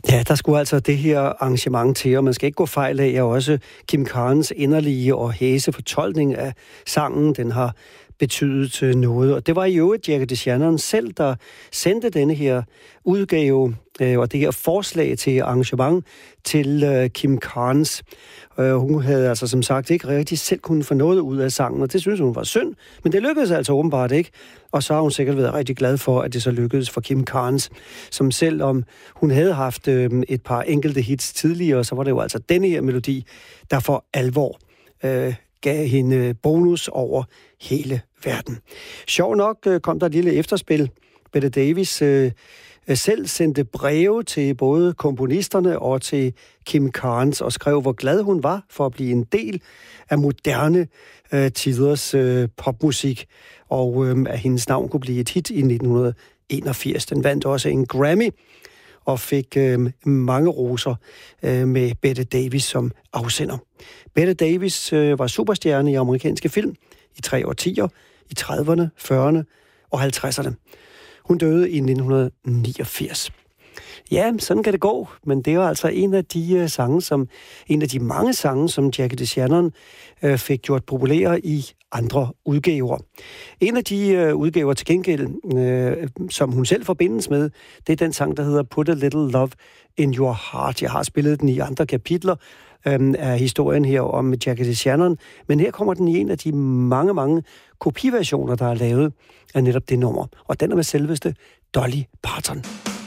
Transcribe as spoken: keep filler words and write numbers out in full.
Ja, der skulle altså det her arrangement til, og man skal ikke gå fejl af, at også Kim Carnes inderlige og hæse fortolkning af sangen, den har betydet noget. Og det var i øvrigt Jackie DeShannon selv, der sendte denne her udgave øh, og det her forslag til arrangement til øh, Kim Carnes. Øh, hun havde altså som sagt ikke rigtig selv kunnet få noget ud af sangen, og det synes hun var synd, men det lykkedes altså åbenbart ikke. Og så har hun sikkert været rigtig glad for, at det så lykkedes for Kim Carnes, som selvom hun havde haft øh, et par enkelte hits tidligere, så var det jo altså denne her melodi, der for alvor øh, gav hende bonus over hele verden. Sjov nok øh, kom der et lille efterspil. Bette Davis øh, selv sendte breve til både komponisterne og til Kim Carnes og skrev, hvor glad hun var for at blive en del af moderne øh, tiders øh, popmusik, og øh, at hendes navn kunne blive et hit i nitten enogfirs. Den vandt også en Grammy og fik øh, mange roser øh, med Bette Davis som afsender. Bette Davis øh, var superstjerne i amerikanske film i tre årtier, i trediverne, fyrrerne og halvtredserne. Hun døde i nitten niogfirs. Ja, sådan kan det gå, men det var altså en af de uh, sange, som en af de mange sange, som Jackie DeShannon uh, fik gjort populære i andre udgaver. En af de uh, udgaver til gengæld, uh, som hun selv forbindes med, det er den sang, der hedder Put a Little Love in Your Heart. Jeg har spillet den i andre kapitler um, af historien her om Jackie DeShannon, men her kommer den i en af de mange, mange kopiversioner, der er lavet af netop det nummer. Og den er med selveste Dolly Parton.